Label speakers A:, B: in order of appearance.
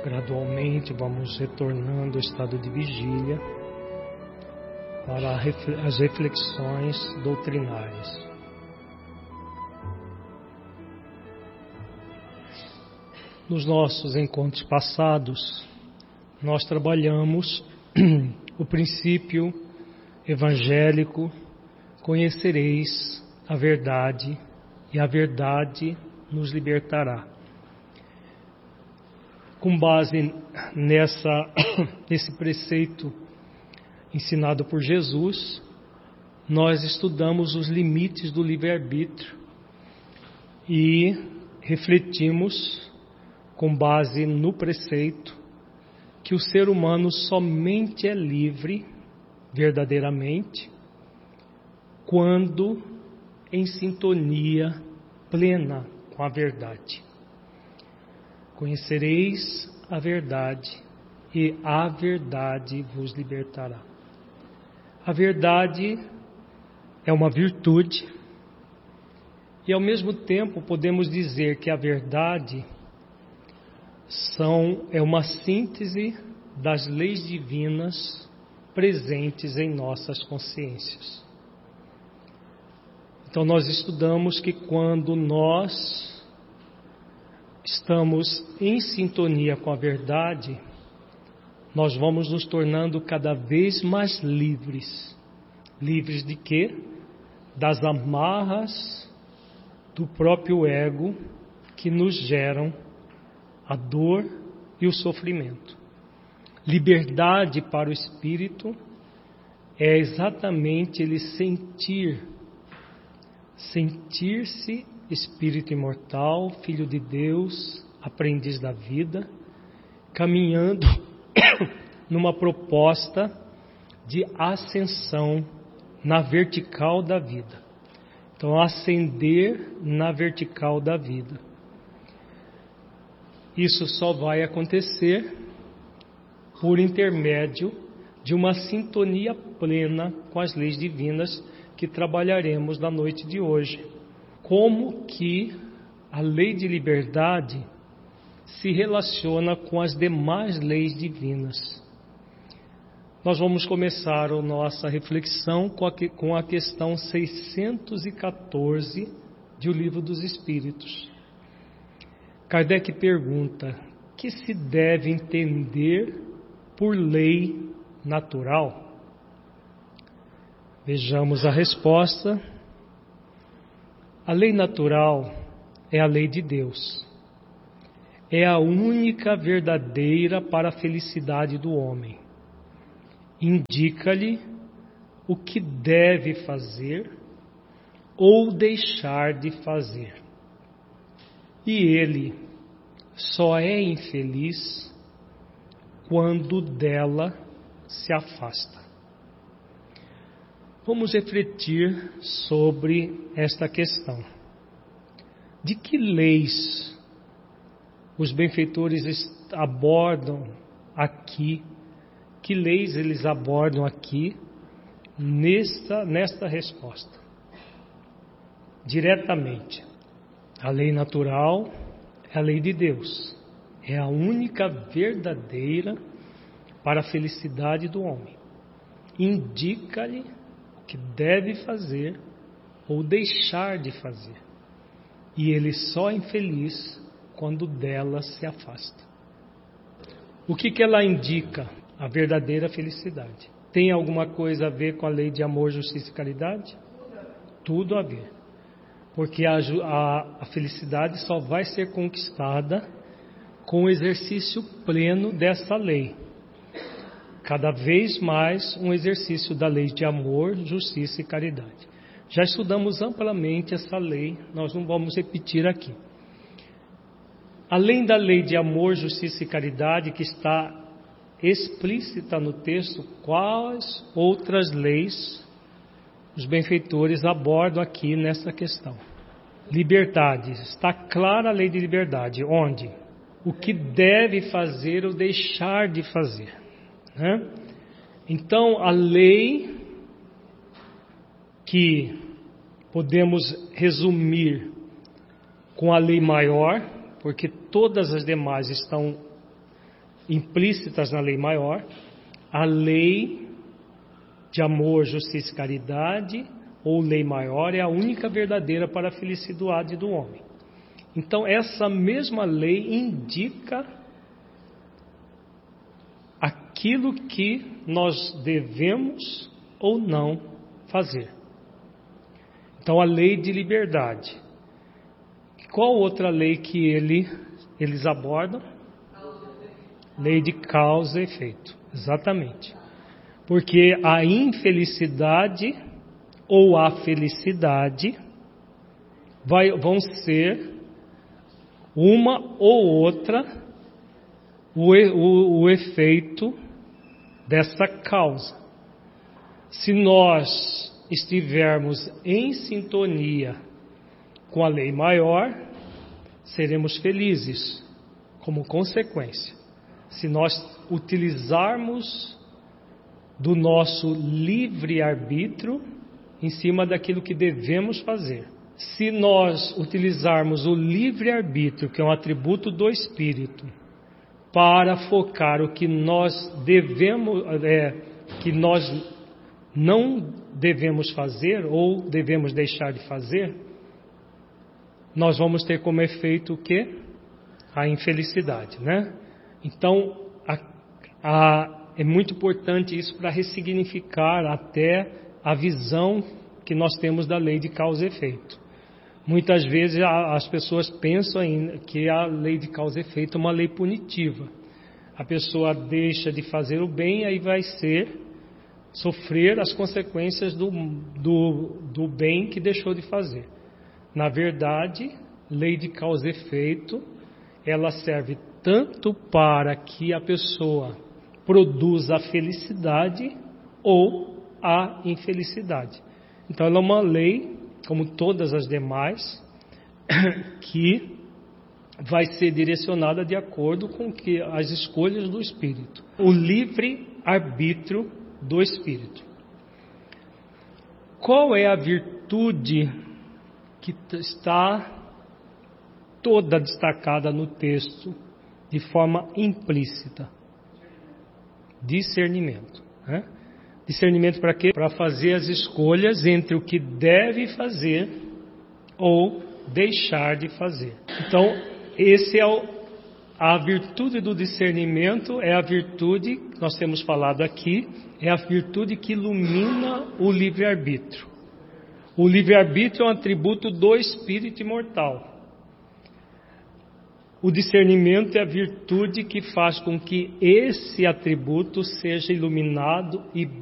A: Gradualmente vamos retornando ao estado de vigília para as reflexões doutrinárias. Nos nossos encontros passados, nós trabalhamos o princípio evangélico: conhecereis a verdade e a verdade nos libertará. Com base nesse preceito ensinado por Jesus, nós estudamos os limites do livre-arbítrio e refletimos, com base no preceito, que o ser humano somente é livre, verdadeiramente, quando em sintonia plena com a verdade. Conhecereis a verdade e a verdade vos libertará. A verdade é uma virtude e, ao mesmo tempo, podemos dizer que a verdade é uma síntese das leis divinas presentes em nossas consciências. Então, nós estudamos que quando nós estamos em sintonia com a verdade, nós vamos nos tornando cada vez mais livres. Livres de quê? Das amarras do próprio ego que nos geram a dor e o sofrimento. Liberdade para o espírito é exatamente ele sentir-se espírito imortal, filho de Deus, aprendiz da vida, caminhando numa proposta de ascensão na vertical da vida. Então, ascender na vertical da vida. Isso só vai acontecer por intermédio de uma sintonia plena com as leis divinas que trabalharemos na noite de hoje. Como que a lei de liberdade se relaciona com as demais leis divinas. Nós vamos começar a nossa reflexão com a questão 614 de O Livro dos Espíritos. Kardec pergunta: que se deve entender por lei natural? Vejamos a resposta. A lei natural é a lei de Deus. É a única verdadeira para a felicidade do homem. Indica-lhe o que deve fazer ou deixar de fazer. E ele só é infeliz quando dela se afasta. Vamos refletir sobre esta questão. De que leis os benfeitores abordam aqui? Que leis eles abordam aqui nesta resposta? Diretamente. A lei natural é a lei de Deus. É a única verdadeira para a felicidade do homem. Indica-lhe que deve fazer ou deixar de fazer. E ele só é infeliz quando dela se afasta. O que ela indica? A verdadeira felicidade. Tem alguma coisa a ver com a lei de amor, justiça e caridade? Tudo a ver. Porque a felicidade só vai ser conquistada com o exercício pleno dessa lei. Cada vez mais um exercício da lei de amor, justiça e caridade. Já estudamos amplamente essa lei, nós não vamos repetir aqui. Além da lei de amor, justiça e caridade, que está explícita no texto, quais outras leis os benfeitores abordam aqui nessa questão? Liberdade. Está clara a lei de liberdade. Onde? O que deve fazer ou deixar de fazer. Né? Então, a lei que podemos resumir com a lei maior, porque todas as demais estão implícitas na lei maior, a lei de amor, justiça e caridade, ou lei maior, é a única verdadeira para a felicidade do homem. Então, essa mesma lei indica aquilo que nós devemos ou não fazer. Então, a lei de liberdade. Qual outra lei que eles abordam? Lei de causa e efeito. Exatamente. Porque a infelicidade ou a felicidade vão ser uma ou outra o efeito dessa causa. Se nós estivermos em sintonia com a lei maior, seremos felizes como consequência. Se nós utilizarmos do nosso livre-arbítrio em cima daquilo que devemos fazer. Se nós utilizarmos o livre-arbítrio, que é um atributo do Espírito, para focar o que nós que nós não devemos fazer ou devemos deixar de fazer, nós vamos ter como efeito o quê? A infelicidade, né? Então, é muito importante isso para ressignificar até a visão que nós temos da lei de causa e efeito. Muitas vezes as pessoas pensam que a lei de causa e efeito é uma lei punitiva. A pessoa deixa de fazer o bem, aí vai sofrer as consequências do bem que deixou de fazer. Na verdade, lei de causa e efeito, ela serve tanto para que a pessoa produza a felicidade ou a infelicidade. Então, ela é uma lei, como todas as demais, que vai ser direcionada de acordo com as escolhas do Espírito. O livre-arbítrio do Espírito. Qual é a virtude que está toda destacada no texto de forma implícita? Discernimento. Né? Discernimento para quê? Para fazer as escolhas entre o que deve fazer ou deixar de fazer. Então, a virtude do discernimento é a virtude, nós temos falado aqui, é a virtude que ilumina o livre-arbítrio. O livre-arbítrio é um atributo do espírito imortal. O discernimento é a virtude que faz com que esse atributo seja iluminado e